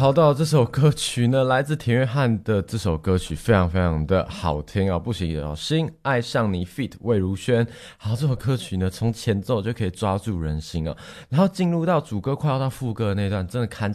好的，这首歌曲呢，来自田约翰的这首歌曲非常非常的好听啊，不行的心爱上你 feat 魏如萱。好，这首歌曲呢，从前奏就可以抓住人心啊，然后进入到主歌快要到副歌的那段，真的堪